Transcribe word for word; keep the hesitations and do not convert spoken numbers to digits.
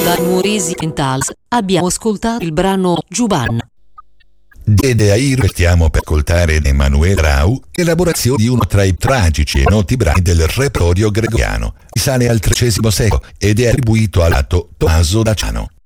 da Murisi Intals abbiamo ascoltato il brano Giubanna. Dede Air stiamo per ascoltare Emanuele Rau, elaborazione di uno tra i tragici e noti brani del repertorio gregoriano. Risale al tredicesimo secolo ed è attribuito all'atto Tommaso da Ciano.